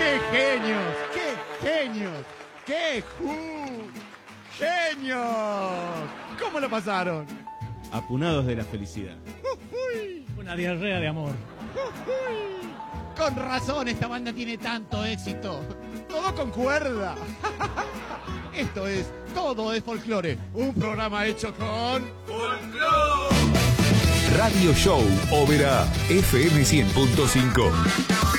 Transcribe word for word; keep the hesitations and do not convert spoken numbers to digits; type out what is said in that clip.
¡Qué genios! ¡Qué genios! ¡Qué ju- genios! ¿Cómo lo pasaron? Apunados de la felicidad. Una diarrea de amor. Con razón esta banda tiene tanto éxito. Todo concuerda. Esto es Todo es Folclore, un programa hecho con Radio Show Ópera F M cien punto cinco.